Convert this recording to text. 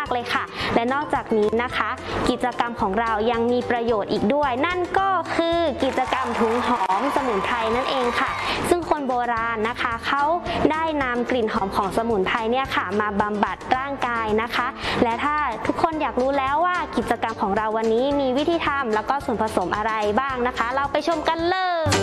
ากๆเลยค่ะและนอกจากนี้นะคะกิจกรรมของเรายังมีประโยชน์อีกด้วยนั่นก็คือกิจกรรมถุงหอมสมุนไพรนั่นเองค่ะซึ่งคนโบราณนะคะเขาได้นำกลิ่นหอมของสมุนไพรเนี่ยค่ะมาบำบัดร่างกายนะคะและถ้าทุกคนอยากรู้แล้วว่ากิจกรรมของเราวันนี้มีวิธีทำแล้วก็ส่วนผสมอะไรบ้างนะคะเราไปชมกันเลย